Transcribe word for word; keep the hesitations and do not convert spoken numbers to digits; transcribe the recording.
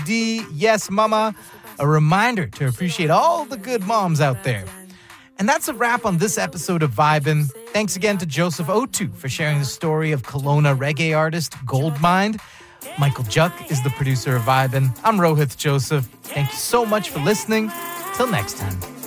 D, yes, mama. A reminder to appreciate all the good moms out there. And that's a wrap on this episode of Vibin'. Thanks again to Joseph Otu for sharing the story of Kelowna reggae artist Goldmind. Michael Juck is the producer of Vibin'. I'm Rohith Joseph. Thank you so much for listening. Till next time.